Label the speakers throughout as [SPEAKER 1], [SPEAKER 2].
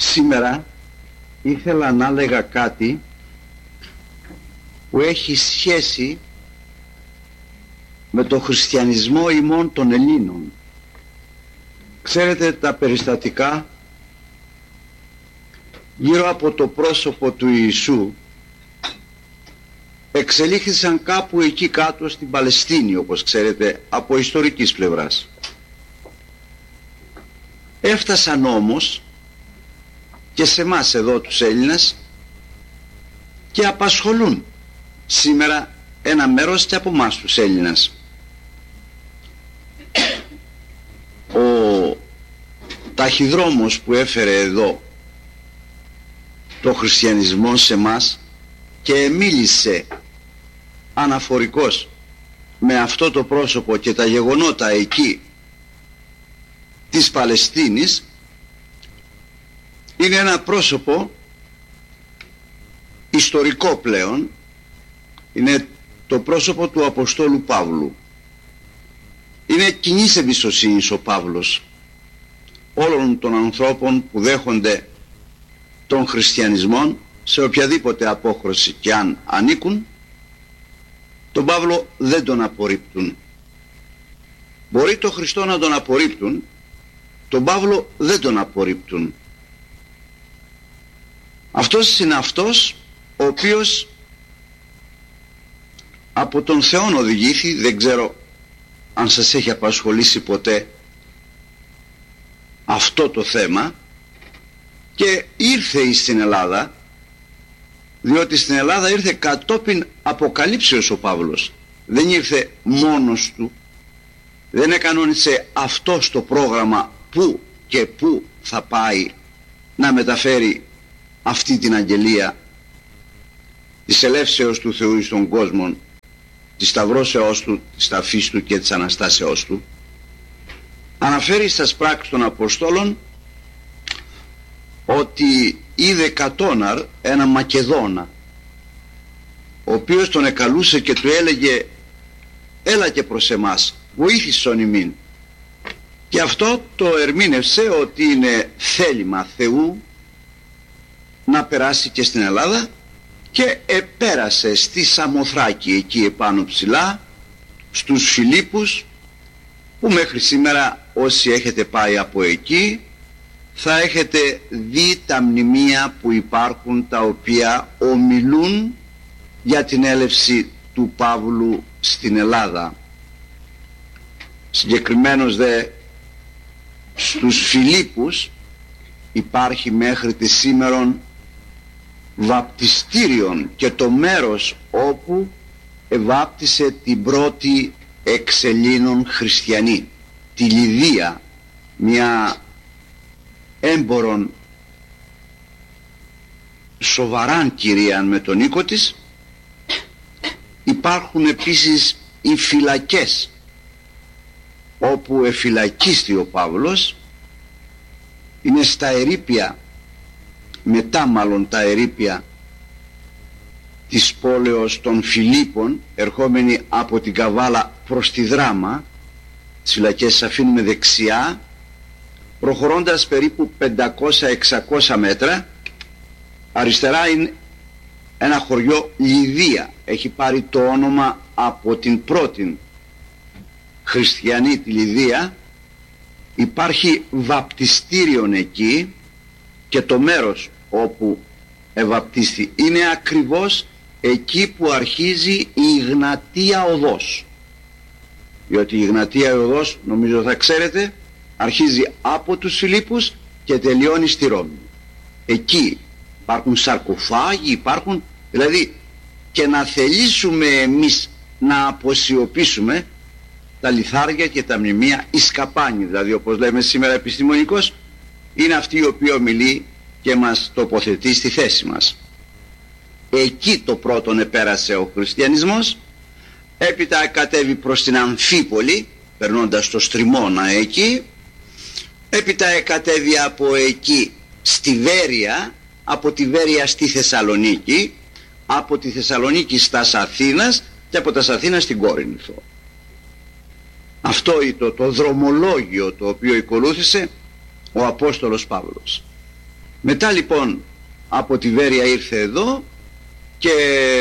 [SPEAKER 1] Σήμερα ήθελα να έλεγα κάτι που έχει σχέση με το χριστιανισμό ημών των Ελλήνων. Ξέρετε, τα περιστατικά γύρω από το πρόσωπο του Ιησού εξελίχθησαν κάπου εκεί κάτω στην Παλαιστίνη, όπως ξέρετε, από ιστορικής πλευράς. Έφτασαν όμως και σε εμάς εδώ τους Έλληνες και απασχολούν σήμερα ένα μέρος και από εμάς τους Έλληνες. Ο ταχυδρόμος που έφερε εδώ το χριστιανισμό σε εμάς και μίλησε αναφορικός με αυτό το πρόσωπο και τα γεγονότα εκεί της Παλαιστίνης, είναι ένα πρόσωπο ιστορικό πλέον. Είναι το πρόσωπο του Αποστόλου Παύλου. Είναι κοινής εμπιστοσύνης ο Παύλος όλων των ανθρώπων που δέχονται τον χριστιανισμό, σε οποιαδήποτε απόχρωση και αν ανήκουν. Τον Παύλο δεν τον απορρίπτουν. Μπορεί τον Χριστό να τον απορρίπτουν, τον Παύλο δεν τον απορρίπτουν. Αυτός είναι αυτός ο οποίος από τον Θεόν οδηγήθη. Δεν ξέρω αν σας έχει απασχολήσει ποτέ αυτό το θέμα, και ήρθε στην Ελλάδα, διότι στην Ελλάδα ήρθε κατόπιν αποκαλύψεως ο Παύλος. Δεν ήρθε μόνος του, δεν εκανόνισε αυτό το πρόγραμμα που και που θα πάει να μεταφέρει αυτή την αγγελία της ελεύσεως του Θεού εις τον κόσμο, της σταυρώσεώς του, της ταφής του και της Αναστάσεώς του. Αναφέρει στις πράξεις των Αποστόλων ότι είδε Κατώναρ, ένα Μακεδόνα, ο οποίος τον εκαλούσε και του έλεγε «Έλα και προς εμάς, βοήθησον ημίν». Και αυτό το ερμήνευσε ότι είναι θέλημα Θεού να περάσει και στην Ελλάδα, και επέρασε στη Σαμοθράκη, εκεί επάνω ψηλά, στους Φιλίππους, που μέχρι σήμερα όσοι έχετε πάει από εκεί θα έχετε δει τα μνημεία που υπάρχουν, τα οποία ομιλούν για την έλευση του Παύλου στην Ελλάδα. Συγκεκριμένως δε στους Φιλίππους υπάρχει μέχρι τη σήμερον βαπτιστήριον και το μέρος όπου εβάπτισε την πρώτη εξ Ελλήνων χριστιανή, τη Λιδία, μια έμπορον σοβαράν κυρία με τον οίκο της. Υπάρχουν επίσης οι φυλακές όπου εφυλακίστη ο Παύλος. Είναι στα ερείπια, μετά μάλλον τα ερείπια της πόλεως των Φιλίππων, ερχόμενοι από την Καβάλα προς τη Δράμα. Τις φυλακές αφήνουμε δεξιά, προχωρώντας περίπου 500-600 μέτρα, αριστερά είναι ένα χωριό Λιδία. Έχει πάρει το όνομα από την πρώτη χριστιανή, τη Λιδία. Υπάρχει βαπτιστήριον εκεί, και το μέρος όπου ευαπτίστη είναι ακριβώς εκεί που αρχίζει η Ιγνατία Οδός. Διότι η Ιγνατία Οδός, νομίζω θα ξέρετε, αρχίζει από τους Φιλίππους και τελειώνει στη Ρώμη. Εκεί υπάρχουν σαρκοφάγοι, υπάρχουν, δηλαδή, και να θελήσουμε εμείς να αποσιωπήσουμε τα λιθάρια και τα μνημεία, οι σκαπάνοι δηλαδή, όπως λέμε σήμερα επιστημονικώς, είναι αυτή η οποία ομιλεί και μας τοποθετεί στη θέση μας. Εκεί το πρώτον επέρασε ο χριστιανισμός, έπειτα κατέβη προς την Αμφίπολη, περνώντας το Στριμώνα εκεί, έπειτα κατέβη από εκεί στη Βέρεια, από τη Βέρεια στη Θεσσαλονίκη, από τη Θεσσαλονίκη στας Αθήνας και από τα Αθήνας στην Κόρινθο. Αυτό ήταν το δρομολόγιο το οποίο ακολούθησε ο Απόστολος Παύλος. Μετά λοιπόν από τη Βέρεια ήρθε εδώ και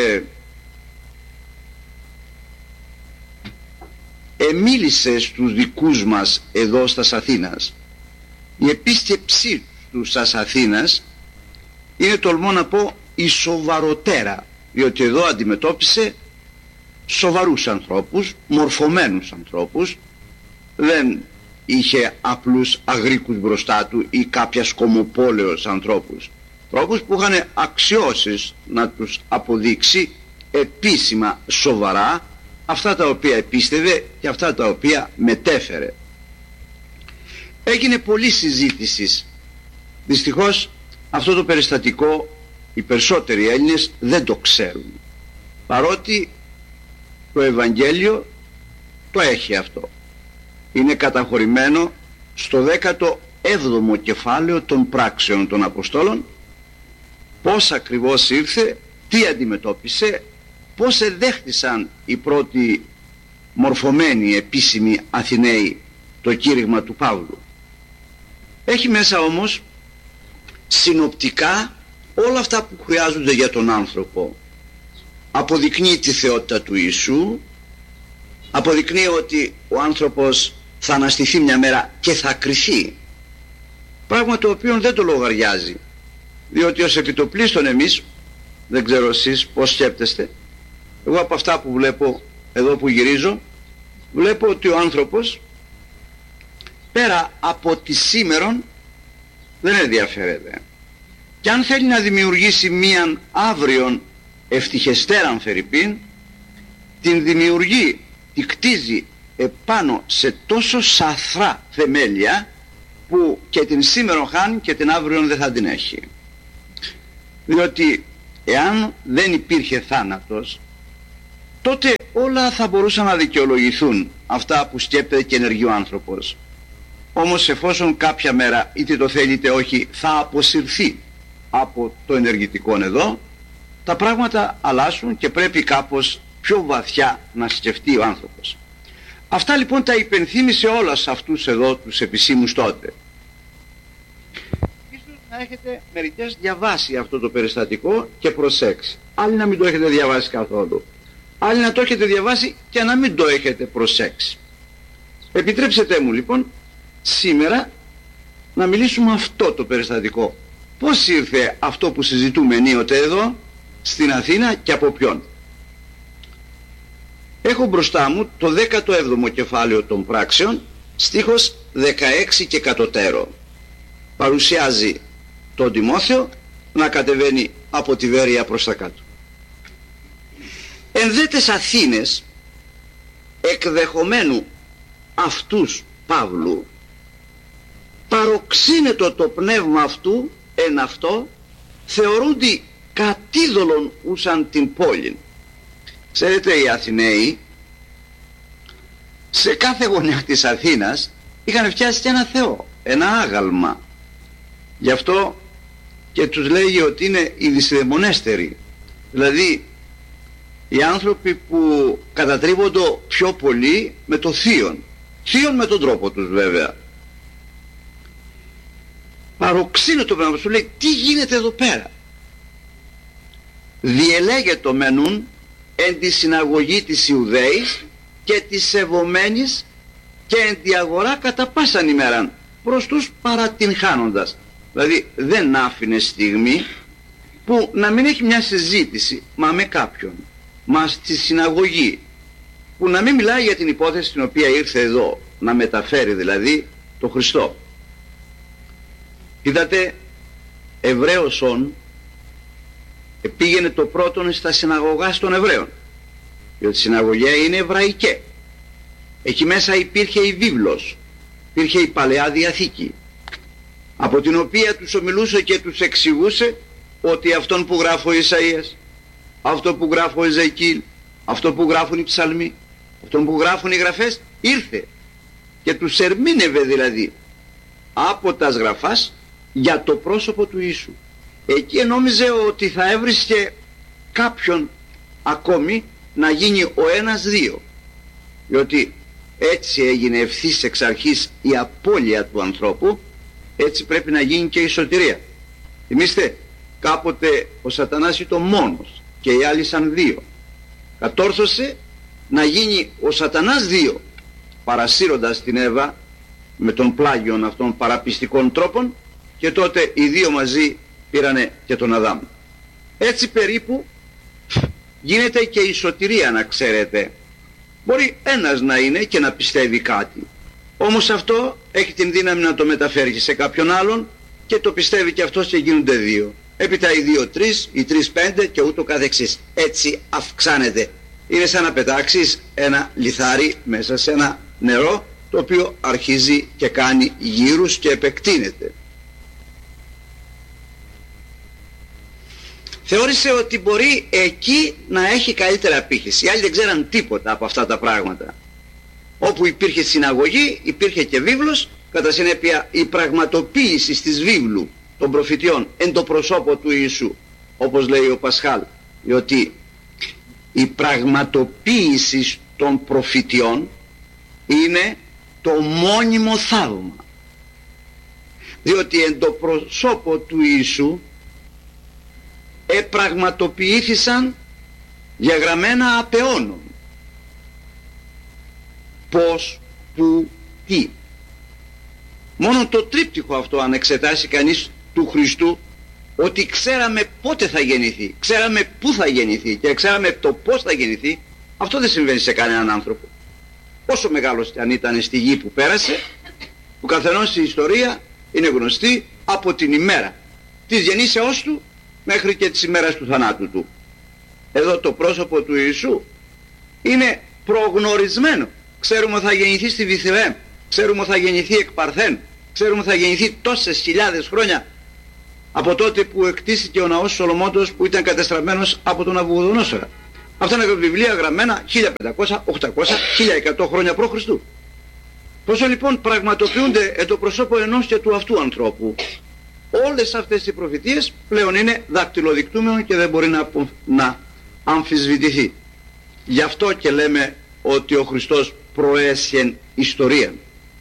[SPEAKER 1] μίλησε στους δικούς μας εδώ στα Αθήνας. Η επίσκεψή του στις Αθήνας είναι, τολμώ να πω, η σοβαροτέρα, διότι εδώ αντιμετώπισε σοβαρούς ανθρώπους, μορφωμένους ανθρώπους, δεν είχε απλούς αγρίκους μπροστά του ή κάποια σκομοπόλεως ανθρώπους που είχαν αξιώσεις να τους αποδείξει επίσημα σοβαρά αυτά τα οποία επίστευε και αυτά τα οποία μετέφερε. Έγινε πολλή συζήτηση. Δυστυχώς αυτό το περιστατικό οι περισσότεροι Έλληνες δεν το ξέρουν, παρότι το Ευαγγέλιο το έχει αυτό. Είναι καταχωρημένο στο 17ο κεφάλαιο των πράξεων των Αποστόλων, πώς ακριβώς ήρθε, τι αντιμετώπισε, πώς εδέχτησαν οι πρώτοι μορφωμένοι επίσημοι Αθηναίοι το κήρυγμα του Παύλου. Έχει μέσα όμως συνοπτικά όλα αυτά που χρειάζονται για τον άνθρωπο. Αποδεικνύει τη θεότητα του Ιησού, αποδεικνύει ότι ο άνθρωπος θα αναστηθεί μια μέρα και θα κριθεί, πράγμα το οποίο δεν το λογαριάζει, διότι ως επιτοπλίστων εμείς, δεν ξέρω εσείς πώς σκέπτεστε, εγώ από αυτά που βλέπω εδώ που γυρίζω, βλέπω ότι ο άνθρωπος πέρα από τη σήμερον δεν ενδιαφέρεται, και αν θέλει να δημιουργήσει μίαν αύριον ευτυχεστέραν φερειπίν, την δημιουργεί, τη κτίζει επάνω σε τόσο σαθρά θεμέλια που και την σήμερον χάνει και την αύριον δεν θα την έχει. Διότι εάν δεν υπήρχε θάνατος, τότε όλα θα μπορούσαν να δικαιολογηθούν, αυτά που σκέπτεται και ενεργεί ο άνθρωπος. Όμως εφόσον κάποια μέρα, είτε το θέλει είτε όχι, θα αποσυρθεί από το ενεργητικό εδώ, τα πράγματα αλλάσουν και πρέπει κάπως πιο βαθιά να σκεφτεί ο άνθρωπος. Αυτά λοιπόν τα υπενθύμησε όλα σε αυτούς εδώ τους επισήμους τότε. Ίσως να έχετε μερικές διαβάσει αυτό το περιστατικό και προσέξει. Άλλοι να μην το έχετε διαβάσει καθόλου. Άλλοι να το έχετε διαβάσει και να μην το έχετε προσέξει. Επιτρέψτε μου λοιπόν σήμερα να μιλήσουμε αυτό το περιστατικό. Πώς ήρθε αυτό που συζητούμε ενίοτε εδώ στην Αθήνα και από ποιον. Έχω μπροστά μου το 17ο κεφάλαιο των πράξεων, στίχος 16 και κατωτέρω. Παρουσιάζει τον Τιμόθεο να κατεβαίνει από τη Βέρεια προς τα κάτω. Ενδέτες Αθήνες, εκδεχομένου αυτούς Παύλου, παροξύνετο το πνεύμα αυτού εν αυτό, θεωρούνται κατίδωλον ούσαν την πόλην. Ξέρετε, οι Αθηναίοι σε κάθε γωνιά της Αθήνας είχαν φτιάσει και ένα θεό, ένα άγαλμα. Γι' αυτό και τους λέγει ότι είναι οι δυσδαιμονέστεροι, δηλαδή οι άνθρωποι που κατατρίβονται πιο πολύ με το θείον με τον τρόπο τους βέβαια. Παροξύνω το πνεύμα, σου λέει τι γίνεται εδώ πέρα. Διελέγετο μενούν εν τη συναγωγή της Ιουδαίης και της σεβομένης και εν τη αγορά κατά πάσαν ημέραν προς τους παρατυγχάνοντας. Δηλαδή δεν άφηνε στιγμή που να μην έχει μια συζήτηση μα με κάποιον, μα στη συναγωγή, που να μην μιλάει για την υπόθεση την οποία ήρθε εδώ να μεταφέρει, δηλαδή το Χριστό. Είδατε, Εβραίος πήγαινε το πρώτον στα συναγωγά των Εβραίων, διότι η συναγωγία είναι εβραϊκέ. Εκεί μέσα υπήρχε η βίβλος, υπήρχε η Παλαιά Διαθήκη, από την οποία τους ομιλούσε και τους εξηγούσε ότι αυτόν που γράφει ο Ισαΐας, αυτό που γράφει ο Εζεκίλ, αυτό που γράφουν οι ψαλμοί, αυτόν που γράφουν οι γραφές, ήρθε και τους ερμήνευε δηλαδή από τα γραφάς για το πρόσωπο του Ιησού. Εκεί νόμιζε ότι θα έβρισκε κάποιον ακόμη να γίνει ο ένας δύο, διότι έτσι έγινε ευθύς εξ αρχής η απώλεια του ανθρώπου, έτσι πρέπει να γίνει και η σωτηρία. Θυμήστε, κάποτε ο Σατανάς ήταν μόνος και οι άλλοι σαν δύο. Κατόρθωσε να γίνει ο Σατανάς δύο, παρασύροντας την Εύα με τον πλάγιον αυτών παραπιστικών τρόπων, και τότε οι δύο μαζί πήρανε και τον Αδάμ. Έτσι περίπου γίνεται και η σωτηρία, να ξέρετε. Μπορεί ένας να είναι και να πιστεύει κάτι, όμως αυτό έχει την δύναμη να το μεταφέρει σε κάποιον άλλον και το πιστεύει και αυτός και γίνονται δύο. Έπειτα οι δύο τρεις, οι τρεις πέντε και ούτω καθεξής. Έτσι αυξάνεται. Είναι σαν να πετάξεις ένα λιθάρι μέσα σε ένα νερό, το οποίο αρχίζει και κάνει γύρους και επεκτείνεται. Θεώρησε ότι μπορεί εκεί να έχει καλύτερη απήχηση. Οι άλλοι δεν ξέραν τίποτα από αυτά τα πράγματα. Όπου υπήρχε συναγωγή, υπήρχε και βίβλος, κατά συνέπεια η πραγματοποίηση της βίβλου των προφητιών εν το προσώπο του Ιησού, όπως λέει ο Πασχάλ, διότι η πραγματοποίηση των προφητιών είναι το μόνιμο θαύμα, διότι εν το προσώπο του Ιησού επραγματοποιήθησαν διαγραμμένα απ' αιώνων. Πώς, πού, τι. Μόνο το τρίπτυχο αυτό, αν εξετάσει κανείς του Χριστού, ότι ξέραμε πότε θα γεννηθεί, ξέραμε πού θα γεννηθεί και ξέραμε το πώς θα γεννηθεί, αυτό δεν συμβαίνει σε κανέναν άνθρωπο. Όσο μεγάλος κι αν ήταν στη γη που πέρασε, που καθενός η ιστορία είναι γνωστή από την ημέρα της γεννήσεώς του μέχρι και της ημέρας του θανάτου του. Εδώ το πρόσωπο του Ιησού είναι προγνωρισμένο. Ξέρουμε ότι θα γεννηθεί στη Βιθλεέμ, ξέρουμε ότι θα γεννηθεί εκ Παρθέν, ξέρουμε ότι θα γεννηθεί τόσες χιλιάδες χρόνια από τότε που εκτίστηκε ο ναός Σολομόντος, που ήταν κατεστραμμένος από τον Ναβουχοδονόσορα. Αυτά είναι βιβλία γραμμένα 1500, 800, 1100 χρόνια π.Χ. Πόσο λοιπόν πραγματοποιούνται εν το προσώπο ενός και του αυτού ανθρώπου. Όλες αυτές οι προφητείες πλέον είναι δακτυλοδεικτούμενο και δεν μπορεί να αμφισβητηθεί. Γι' αυτό και λέμε ότι ο Χριστός προέσχεν ιστορία.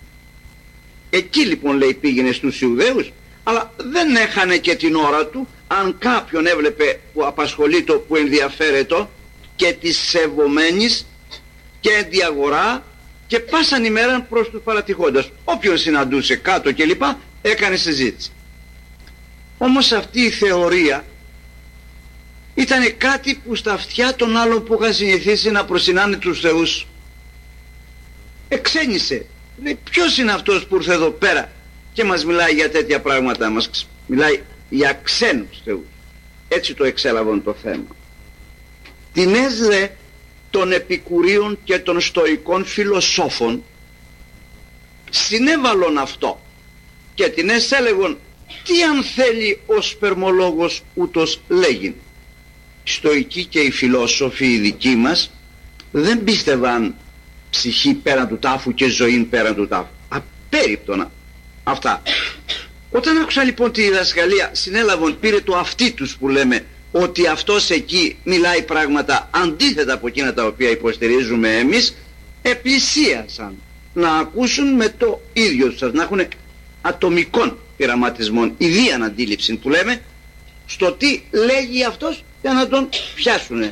[SPEAKER 1] Εκεί λοιπόν, λέει, πήγαινε στους Ιουδαίους, αλλά δεν έχανε και την ώρα του. Αν κάποιον έβλεπε που απασχολείτο, που ενδιαφέρετο και της σεβομένης και ενδιαγορά και πάσαν ημέρα προς τους παρατυχόντας, όποιον συναντούσε κάτω κλπ, έκανε συζήτηση. Όμως αυτή η θεωρία ήταν κάτι που στα αυτιά των άλλων που είχαν συνηθίσει να προσινάνε τους θεούς εξένησε. Λέει, ποιος είναι αυτός που ήρθε εδώ πέρα και μας μιλάει για τέτοια πράγματα, μας μιλάει για ξένους θεούς. Έτσι το εξέλαβαν το θέμα. Την έσδε των επικουρίων και των στοικών φιλοσόφων συνέβαλον αυτό και την έλεγον, τι αν θέλει ο σπερμολόγος ούτως λέγειν. Οι στοικοί και οι φιλόσοφοι οι δικοί μας δεν πίστευαν ψυχή πέραν του τάφου και ζωή πέραν του τάφου. Απέριπτονα αυτά. Όταν άκουσα λοιπόν τη διδασκαλία, συνέλαβαν, πήρε το αυτί τους που λέμε, ότι αυτός εκεί μιλάει πράγματα αντίθετα από εκείνα τα οποία υποστηρίζουμε εμείς, επλησίασαν να ακούσουν με το ίδιο τους, να έχουν ατομικών πειραματισμών, ιδίαν αντίληψη που λέμε, στο τι λέγει αυτός για να τον πιάσουνε.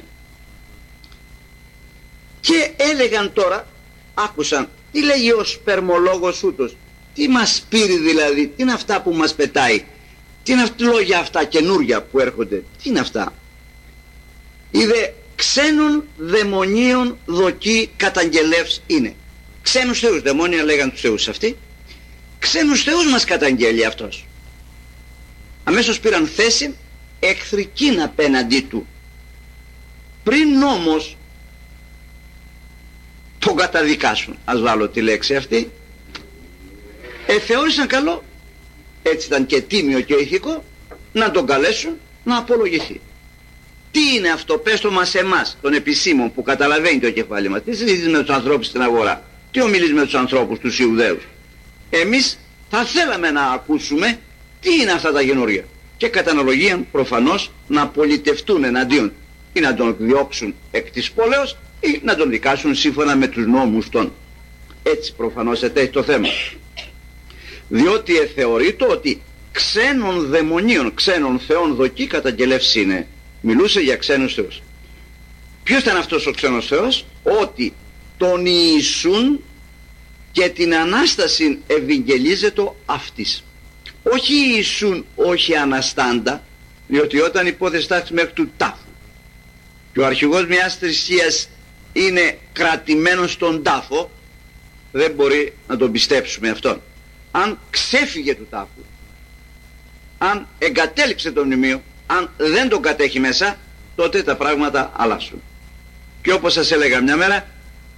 [SPEAKER 1] Και έλεγαν τώρα, άκουσαν, τι λέγει ο σπερμολόγος ούτως, τι μας πήρε δηλαδή, τι είναι αυτά που μας πετάει, τι είναι αυτά λόγια αυτά καινούρια που έρχονται, τι είναι αυτά. Είδε ξένων δαιμονίων δοκί καταγγελεύς είναι. Ξένους θεούς, δαιμόνια λέγαν τους θεούς αυτοί, ξένους θεούς μας καταγγέλει αυτός. Αμέσως πήραν θέση εχθρικήν απέναντί του. Πριν όμως τον καταδικάσουν, ας βάλω τη λέξη αυτή, θεώρησαν καλό, έτσι ήταν και τίμιο και ηθικό, να τον καλέσουν να απολογηθεί. Τι είναι αυτό, πες το μας εμάς, των επισήμων που καταλαβαίνει το κεφάλι μας. Τι συζητείς με τους ανθρώπους στην αγορά, τι ομιλείς με τους ανθρώπους, τους Ιουδαίους. Εμείς θα θέλαμε να ακούσουμε τι είναι αυτά τα καινούργια. Και κατά αναλογία προφανώς να πολιτευτούν εναντίον, ή να τον διώξουν εκ της πόλεως ή να τον δικάσουν σύμφωνα με τους νόμους των. Έτσι προφανώς ετέχει το θέμα. Διότι θεωρείται ότι ξένων δαιμονίων, ξένων θεών δοκεί καταγγελεύσει είναι. Μιλούσε για ξένους θεούς. Ποιος ήταν αυτός ο ξένος θεός? Ότι τον Ιησούν και την Ανάσταση ευηγγελίζεται αυτής. Όχι Ιησούν, όχι Αναστάντα, διότι όταν υπόθεστάθηκε μέχρι του τάφου και ο αρχηγός μιας θρησκείας είναι κρατημένος στον τάφο, δεν μπορεί να τον πιστέψουμε αυτόν. Αν ξέφυγε του τάφου, αν εγκατέλειψε το μνημείο, αν δεν τον κατέχει μέσα, τότε τα πράγματα αλλάσουν. Και όπως σας έλεγα μια μέρα,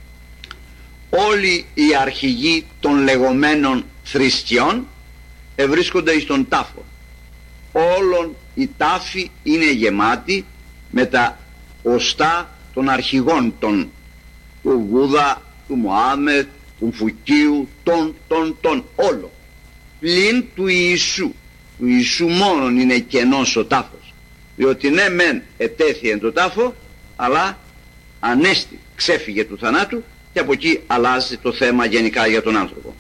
[SPEAKER 1] όλοι οι αρχηγοί των λεγόμενων θρησκειών ευρίσκονται στον τάφο. Όλων οι τάφοι είναι γεμάτοι με τα οστά των αρχηγών του Βούδα, του Μωάμεθ, του Φουκίου, όλο. Πλην του Ιησού. Του Ιησού μόνον είναι κενός ο τάφος. Διότι ναι μεν ετέθη εν το τάφο, αλλά ανέστη, ξέφυγε του θανάτου και από εκεί αλλάζει το θέμα γενικά για τον άνθρωπο.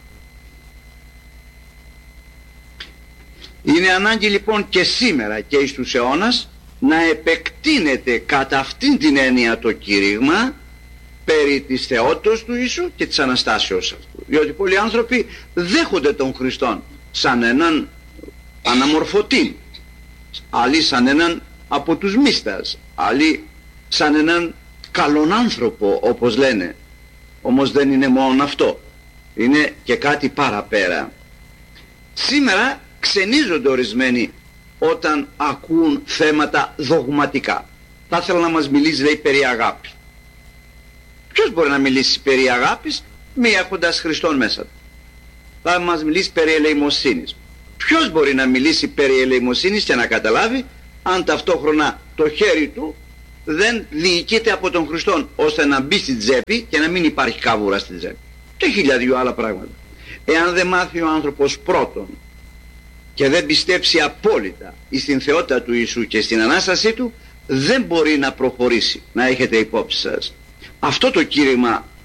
[SPEAKER 1] Είναι ανάγκη λοιπόν και σήμερα και εις τους αιώνας να επεκτείνεται κατά αυτήν την έννοια το κήρυγμα περί της θεότητος του Ιησού και της Αναστάσεως αυτού. Διότι πολλοί άνθρωποι δέχονται τον Χριστόν σαν έναν αναμορφωτή, άλλοι σαν έναν από τους μίστας, άλλοι σαν έναν καλόν άνθρωπο όπως λένε. Όμως δεν είναι μόνο αυτό, είναι και κάτι παραπέρα. Σήμερα ξενίζονται ορισμένοι όταν ακούν θέματα δογματικά. Θα ήθελα να μας μιλήσει, λέει, περί αγάπης. Ποιος μπορεί να μιλήσει περί αγάπης μη έχοντας Χριστόν μέσα του? Θα μας μιλήσει περί ελεημοσύνης. Ποιος μπορεί να μιλήσει περί ελεημοσύνης και να καταλάβει αν ταυτόχρονα το χέρι του δεν διοικείται από τον Χριστόν ώστε να μπει στη τσέπη και να μην υπάρχει καβούρα στη τσέπη? Και χιλιάδιο άλλα πράγματα. Εάν δεν μάθει ο άνθρωπος πρώτον και δεν πιστέψει απόλυτα στην θεότητα του Ιησού και στην Ανάστασή του, δεν μπορεί να προχωρήσει. Να έχετε υπόψη σας. Αυτό το κήρυγμα